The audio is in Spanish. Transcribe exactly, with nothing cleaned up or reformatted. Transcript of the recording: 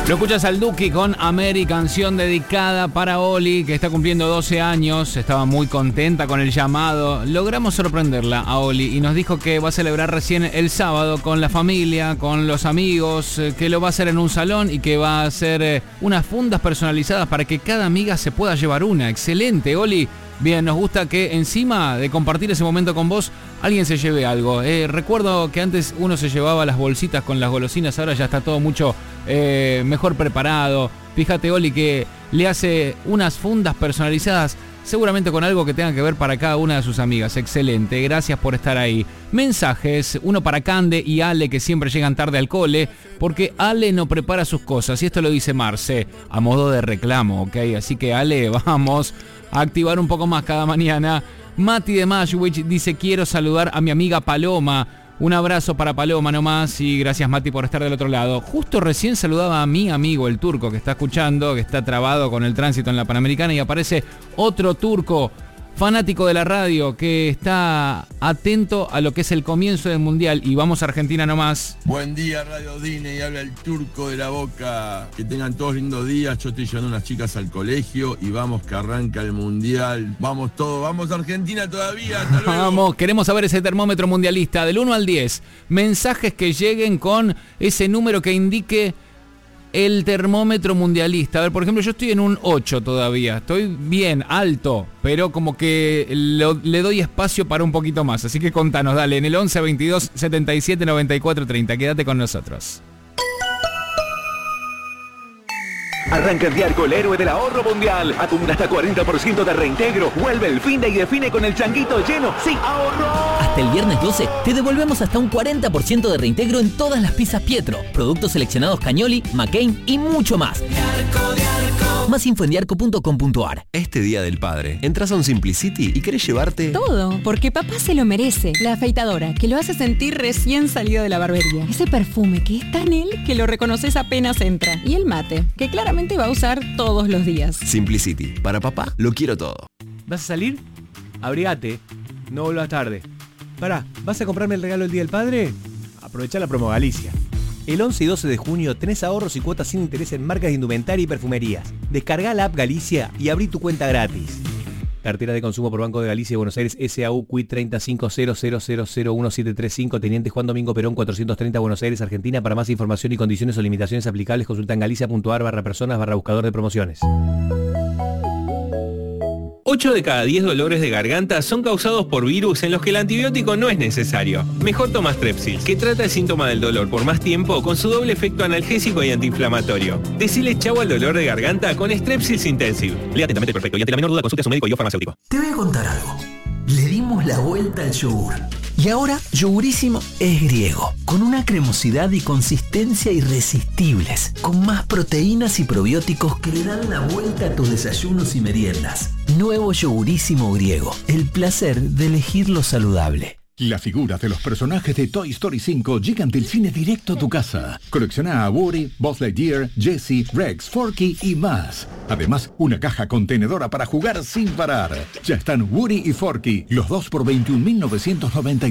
Lo escuchas al Duki con Ameri, canción dedicada para Oli, que está cumpliendo doce años. Estaba muy contenta con el llamado. Logramos sorprenderla a Oli y nos dijo que va a celebrar recién el sábado con la familia, con los amigos, que lo va a hacer en un salón y que va a hacer unas fundas personalizadas para que cada amiga se pueda llevar una. Excelente, Oli. Bien, nos gusta que encima de compartir ese momento con vos, alguien se lleve algo. Eh, recuerdo que antes uno se llevaba las bolsitas con las golosinas, ahora ya está todo mucho eh, mejor preparado. Fíjate, Oli, que le hace unas fundas personalizadas, seguramente con algo que tenga que ver para cada una de sus amigas. Excelente, gracias por estar ahí. Mensajes, uno para Cande y Ale, que siempre llegan tarde al cole, porque Ale no prepara sus cosas, y esto lo dice Marce, a modo de reclamo, ¿ok? Así que Ale, vamos a activar un poco más cada mañana. Mati de Mashwich dice: quiero saludar a mi amiga Paloma. Un abrazo para Paloma nomás, y gracias, Mati, por estar del otro lado. Justo recién saludaba a mi amigo el turco, que está escuchando, que está trabado con el tránsito en la Panamericana, y aparece otro turco fanático de la radio que está atento a lo que es el comienzo del Mundial. Y vamos a Argentina nomás. Buen día, Radio Dine, y habla el turco de la Boca. Que tengan todos lindos días. Yo estoy llevando unas chicas al colegio y vamos que arranca el Mundial. Vamos todos, vamos a Argentina todavía. Hasta luego. Vamos, queremos saber ese termómetro mundialista del uno al diez. Mensajes que lleguen con ese número que indique el termómetro mundialista. A ver, por ejemplo, yo estoy en un ocho todavía. Estoy bien, alto, pero como que lo, le doy espacio para un poquito más. Así que contanos, dale, en el once veintidós setenta y siete noventa y cuatro treinta. Quédate con nosotros. Arranca el día con el héroe del ahorro mundial. Acumula hasta cuarenta por ciento de reintegro. Vuelve el fin de y define con el changuito lleno. ¡Sí, ahorro! Hasta el viernes doce te devolvemos hasta un cuarenta por ciento de reintegro en todas las pizzas Pietro, productos seleccionados Cagnoli, McCain y mucho más. Diarco, Diarco. Más info en diarco punto com punto ar. Este Día del Padre, entras a un Simplicity y querés llevarte todo, porque papá se lo merece. La afeitadora, que lo hace sentir recién salido de la barbería. Ese perfume que es tan él que lo reconoces apenas entra. Y el mate, que claramente va a usar todos los días. Simplicity, para papá lo quiero todo. ¿Vas a salir? Abrigate, no vuelvas tarde. Pará, ¿vas a comprarme el regalo el Día del Padre? Aprovechá la promo Galicia. El once y doce de junio tenés ahorros y cuotas sin interés en marcas de indumentaria y perfumerías. Descargá la app Galicia y abrí tu cuenta gratis. Cartera de consumo por Banco de Galicia y Buenos Aires, S A U C U I treinta y cinco cero cero cero cero uno siete tres cinco, Teniente Juan Domingo Perón cuatrocientos treinta, Buenos Aires, Argentina. Para más información y condiciones o limitaciones aplicables, consulta en galicia punto ar barra personas barra buscador de promociones. ocho de cada diez dolores de garganta son causados por virus en los que el antibiótico no es necesario. Mejor toma Strepsils, que trata el síntoma del dolor por más tiempo con su doble efecto analgésico y antiinflamatorio. Decile chau al dolor de garganta con Strepsils Intensive. Lea atentamente el prospecto y ante la menor duda consulte a su médico y o farmacéutico. Te voy a contar algo. Le dimos la vuelta al yogur. Y ahora, Yogurísimo es griego, con una cremosidad y consistencia irresistibles, con más proteínas y probióticos que le dan la vuelta a tus desayunos y meriendas. Nuevo Yogurísimo griego, el placer de elegir lo saludable. Las figuras de los personajes de Toy Story cinco llegan del cine directo a tu casa. Colecciona a Woody, Buzz Lightyear, Jessie, Rex, Forky y más. Además, una caja contenedora para jugar sin parar. Ya están Woody y Forky, los dos por veintiún mil novecientos noventa y